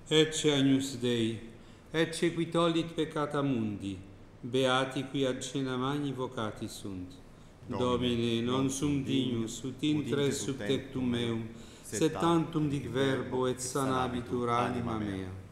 Ecce agnus Dei, ecce qui tollit peccata mundi, beati qui ad cena magni vocati sunt. Domine, non sum dignus, ut intre sub tectum meum, sed tantum dic verbo et sanabitur anima mea.